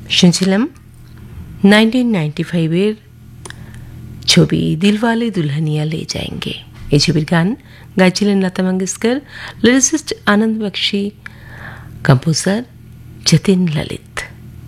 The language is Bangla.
শুনছিলাম 1995-এর ছবি দিলওয়ালে দুলহানিয়া লে যায়েঙ্গে। এই ছবির গান গাইছিলেন লতা মঙ্গেশকর, লিরিসিস্ট আনন্দ বক্সী, কম্পোজার যতীন ললিত।